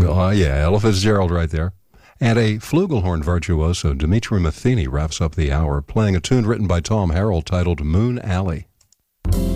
Yeah, Ella Fitzgerald right there. And a flugelhorn virtuoso, Dimitri Matheny, wraps up the hour playing a tune written by Tom Harrell titled Moon Alley.